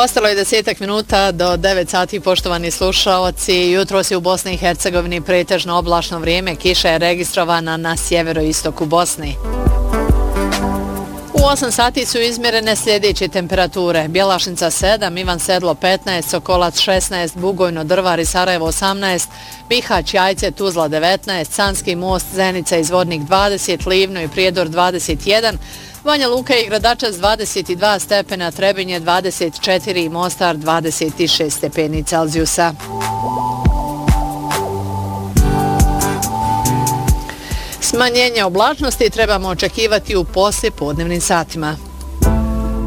Ostalo je 10 minuta do 9 sati, poštovani slušaoci. Jutros je u Bosni i Hercegovini pretežno oblačno vrijeme. Kiša je registrovana na sjeveroistoku Bosni. U 8 sati su izmjerene sljedeće temperature. Bjelašnica 7, Ivan Sedlo 15, Sokolac 16, Bugojno, Drvar i Sarajevo 18, Bihać, Jajce, Tuzla 19, Sanski most, Zenica i Zvornik 20, Livno i Prijedor 21, Banja Luka i Gradačac 22 stepena, Trebinje 24 i Mostar 26 stepeni Celzijusa. Smanjenje oblačnosti trebamo očekivati u poslijepodnevnim satima.